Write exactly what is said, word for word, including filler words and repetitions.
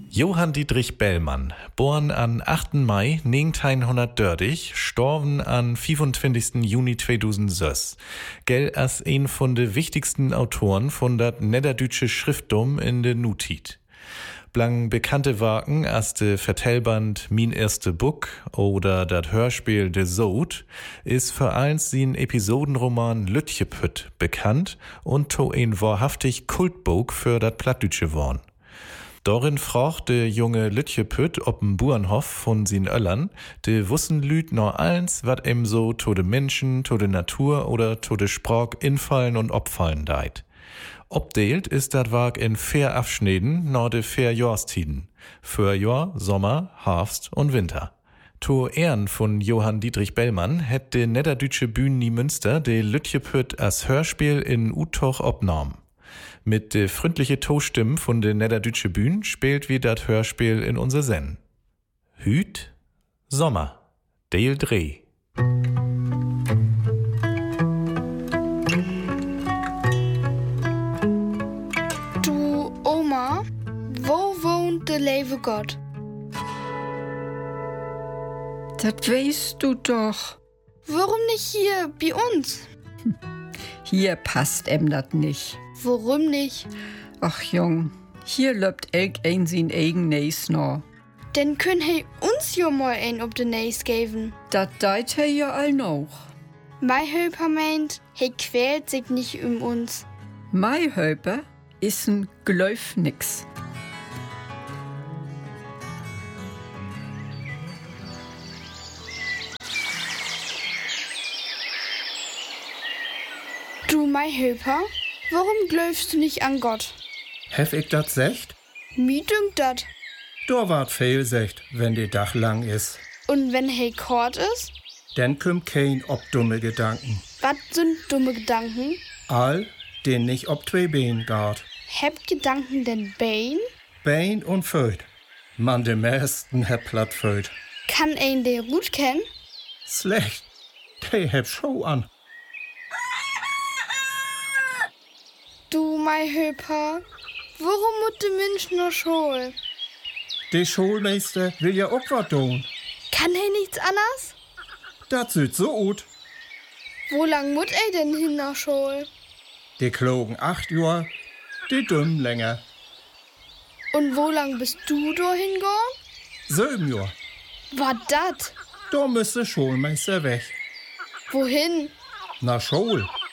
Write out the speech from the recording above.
Johann Dietrich Bellmann, geboren an achten Mai neunzehnhundertdreißig, gestorben an fünfundzwanzigsten Juni zweitausendsechs, gell als ein von de wichtigsten Autoren von dat niederdeutsche Schrifttum in de Nutit. Blang bekannte Werken als de Vertellband Min erste Buch oder dat Hörspiel De Sod ist für eins sin Episodenroman Lütjepütt bekannt und to ein wahrhaftig Kultbuch für dat Plattdütsche worn. Dorin fragt de junge Lütjepütt ob'n Burenhof von sin Öllern, de wussen Lüt nur eins, wat em so to de Menschen, to de Natur oder to de Sprach infallen und opfallen deit. Obdeelt ist dat Werk in vier Abschnitten nur de vier Jahrstiden. Frühjahr, Sommer, Herbst und Winter. To Ehren von Johann Dietrich Bellmann hätt de niederdeutsche Bühne Münster de Lütjepütt als Hörspiel in Utoch obnorm. Mit de freundliche Tohstimmen von de niederdeutsche Bühne spielt wie dat Hörspiel in unser Sen. Hüt, Sommer, Deel Dreh. Du, Oma, wo wohnt de lieve Gott? Das weißt du doch. Warum nicht hier bei uns? Hier passt em dat nicht. Warum nicht? Ach Jung, hier löbt elk ein sin eigen Neis no. Dann können he uns ja mal ein ob de Neis geben. Dat deit he ja all noch. Mei Höper meint, he quält sich nicht um uns. Mei Höper is n Gläuf nix. Du, mei Höper, warum glaubst du nicht an Gott? Hef ich dat secht? Mi dünkt dat. Do wart viel secht, wenn de Dach lang is. Und wenn he kort ist? Dann kümmt kein ob dumme Gedanken. Wat sind dumme Gedanken? All, den nicht ob zwei Bein gart. Hebt Gedanken denn Bein? Bein und Föt. Man de meisten heb platt Föt. Kann ein de gut kennen? Schlecht. De heb Show an. Du, mei Höper, warum muss de Mensch nur Schul? De Schulmeister will ja auch wat tun. Kann he nichts anders? Dat süd so gut. Wo lang muss er denn hin nach Schul? De klogen acht Jahr, de dümm länger. Und wo lang bist du da hingegangen? Sieben Jahr. War dat? Da müsste Schulmeister weg. Wohin? Na Schul.